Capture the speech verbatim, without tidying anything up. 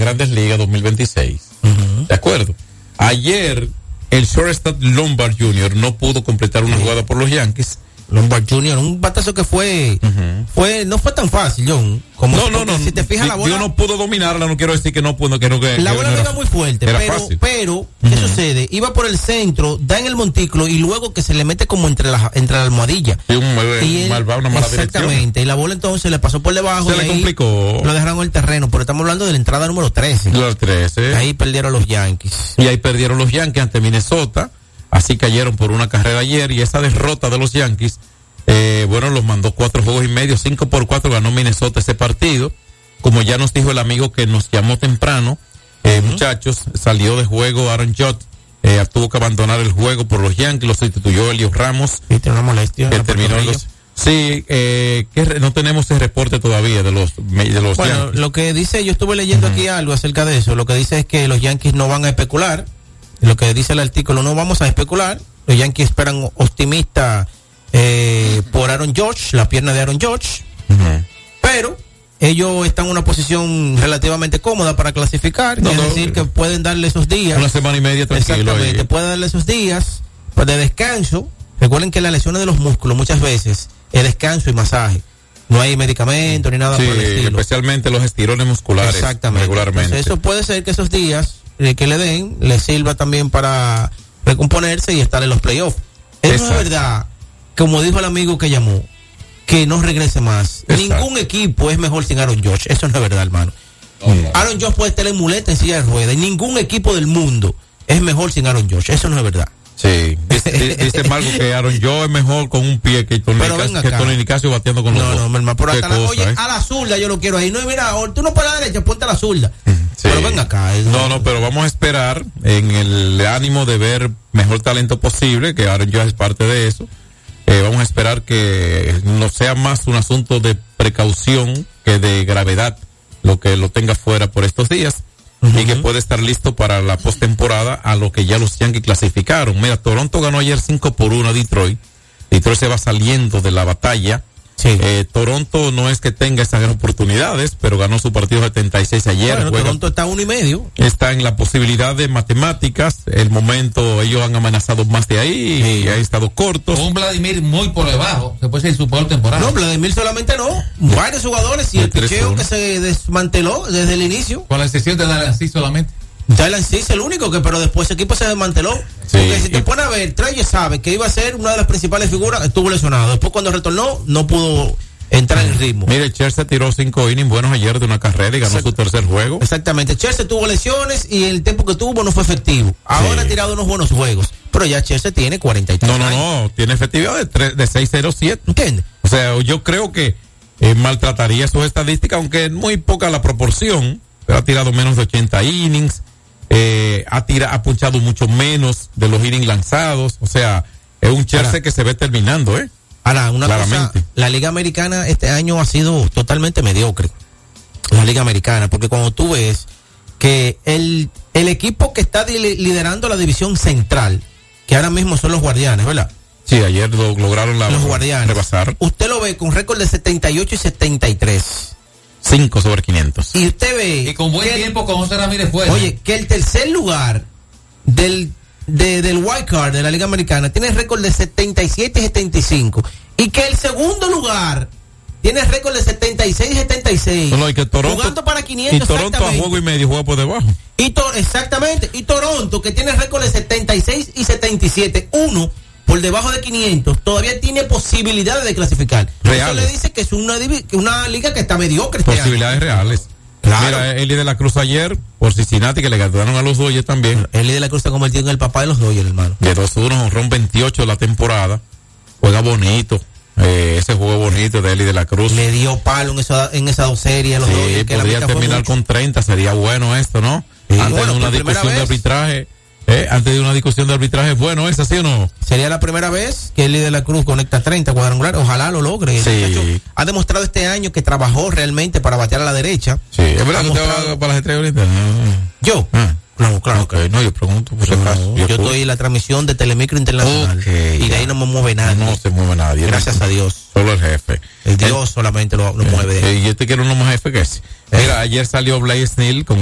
Grandes Ligas dos mil veintiséis. Uh-huh. ¿De acuerdo? Ayer, el shortstop Lombard junior no pudo completar una uh-huh. jugada por los Yankees. Lombard junior, un batazo que fue, uh-huh. fue, no fue tan fácil, John. Como no, no, no. Si te fijas si, la bola. Yo no pudo dominarla, no quiero decir que no pudo, que no, que La que bola no no era, era muy fuerte, era pero, fácil. pero, ¿qué uh-huh. sucede? Iba por el centro, da en el montículo y luego que se le mete como entre la, entre la almohadilla. Sí, un, y él, mal, una mala exactamente, dirección. Y la bola entonces le pasó por debajo. Se le complicó. Lo dejaron en el terreno, pero estamos hablando de la entrada número trece. La trece. Ahí perdieron los Yankees. Y ahí perdieron los Yankees ante Minnesota. Así cayeron por una carrera ayer y esa derrota de los Yankees, eh, bueno, los mandó cuatro juegos y medio, cinco por cuatro ganó Minnesota ese partido. Como ya nos dijo el amigo que nos llamó temprano, eh, uh-huh. muchachos, salió de juego Aaron Judge, eh, tuvo que abandonar el juego por los Yankees, lo sustituyó Elio Ramos. Sí, tiene una molestia. Que terminó los, sí, eh, que re, no tenemos el reporte todavía de los, de los bueno, Yankees. Lo que dice, yo estuve leyendo uh-huh. aquí algo acerca de eso, lo que dice es que los Yankees no van a especular, lo que dice el artículo, no vamos a especular, los Yankees esperan optimista eh, por Aaron Judge, la pierna de Aaron Judge, uh-huh. pero ellos están en una posición relativamente cómoda para clasificar, no, es no, decir, que pueden darle esos días. Una semana y media tranquilo. Exactamente, ahí. pueden darle esos días de descanso. Recuerden que las lesiones de los músculos muchas veces es descanso y masaje. No hay medicamento ni nada sí, por el estilo. Especialmente los estirones musculares. Exactamente. Regularmente. Entonces, eso puede ser que esos días eh, que le den les sirva también para recomponerse y estar en los playoffs. Eso es verdad, como dijo el amigo que llamó, que no regrese más. Exacto. Ningún equipo es mejor sin Aaron Judge. Eso no es verdad, hermano. No, no. Aaron Judge puede estar en muleta en silla de ruedas y ningún equipo del mundo es mejor sin Aaron Judge. Eso no es verdad. Sí, dice, dice Marco que Aaron Judge es mejor con un pie que Tony Nicasio bateando con los no, dos. No, no, hermano, por acá, cosa, oye, eh? a la zurda yo lo quiero ahí. No, mira, tú no para la derecha, ponte a la zurda. Sí. Pero ven acá. Es, no, no, pero vamos a esperar en el ánimo de ver mejor talento posible, que Aaron Judge es parte de eso. Eh, vamos a esperar que no sea más un asunto de precaución que de gravedad lo que lo tenga fuera por estos días. Uh-huh. Y que puede estar listo para la postemporada a lo que ya los Yankees clasificaron. Mira, Toronto ganó ayer cinco por uno a Detroit. Detroit se va saliendo de la batalla. Sí. Eh, Toronto no es que tenga esas gran oportunidades, pero ganó su partido setenta y seis ayer. Bueno, juega, Toronto está a uno y medio. Está en la posibilidad de matemáticas. El momento, ellos han amenazado más de ahí sí. y han estado cortos. Un Vladimir muy por debajo. Se puede ser su peor temporada. No, Vladimir solamente no. Varios jugadores y el picheo que se desmanteló desde el inicio. Con la excepción de Dylan Cease solamente. Dylan Cease el único que, pero después ese equipo se desmanteló. Sí. Porque si te pones a ver, Trey sabe que iba a ser una de las principales figuras, estuvo lesionado. Después cuando retornó, no pudo entrar en ritmo. Mire, Scherzer tiró cinco innings buenos ayer de una carrera y ganó Exact- su tercer juego. Exactamente. Scherzer tuvo lesiones y el tiempo que tuvo no fue efectivo. Ahora sí. ha tirado unos buenos juegos. Pero ya Scherzer tiene cuarenta y tres No, no, años. no. Tiene efectividad de, tres, de seis cero siete. ¿Entiendes? O sea, yo creo que eh, maltrataría sus estadísticas, aunque es muy poca la proporción. Pero ha tirado menos de ochenta innings. Eh, ha tira, ha punchado mucho menos de los innings lanzados. O sea, es un Scherzer que se ve terminando, ¿eh? Ahora, una Claramente. cosa, la Liga Americana este año ha sido totalmente mediocre. La Liga Americana, porque cuando tú ves que el, el equipo que está li- liderando la división central, que ahora mismo son los Guardianes, ¿verdad? Sí, ayer lo, lograron la, los Guardianes. rebasar. Usted lo ve con récord de setenta y ocho y setenta y tres. cinco sobre quinientos. Y usted ve... Y con buen que, tiempo con José Ramírez fuera. Oye, que el tercer lugar del... De, del wild card de la Liga Americana tiene récord de setenta y siete y setenta y cinco y que el segundo lugar tiene récord de setenta y seis y setenta y seis no, no, y que Toronto, jugando para quinientos y Toronto a juego y medio juega por debajo y to, exactamente y Toronto que tiene récord de setenta y seis y setenta y siete uno por debajo de quinientos todavía tiene posibilidades de clasificar. Reales. Eso le dice que es una, una liga que está mediocre este posibilidades año. reales. Claro. Mira, Eli de la Cruz ayer por Cincinnati que le ganaron a los Dodgers también. Eli de la Cruz se convirtió en el papá de los Dodgers, hermano. De dos uno, honrón veintiocho de la temporada. Juega bonito. Eh, ese juego bonito de Eli de la Cruz. Le dio palo en esa, en esa dos series a los sí, Dodgers. Que podría terminar con treinta, sería bueno esto, ¿no? Sí, antes bueno, de una discusión de arbitraje. Eh, antes de una discusión de arbitraje, bueno, ¿es así o no? Sería la primera vez que Eli de la Cruz conecta treinta cuadrangulares, ojalá lo logre. Sí. El muchacho ha demostrado este año que trabajó realmente para batear a la derecha. Sí, es verdad que usted va para las estrellas ahorita. ¿Yo? Ah. Claro, claro. Okay, no, yo pregunto por si acaso. No, yo, yo estoy en la transmisión de Telemicro Internacional. Okay, y de ahí no me mueve nadie. No se mueve nadie. Gracias a Dios. Solo el jefe. El Dios el, solamente lo, lo mueve. Y yo te quiero uno más jefe que ese. Mira, ayer salió Blake Snell con